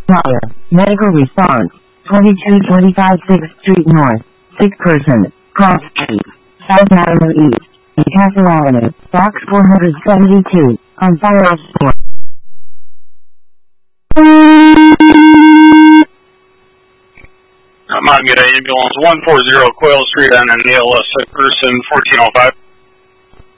Wire. Medical response. 2225 6th Street North. Sick person. Cross Street. South Avenue East. Newcastle Avenue. Box 472. On fire off sport. I'm on get an ambulance 140 Coyle Street on an ALS sick person 1405.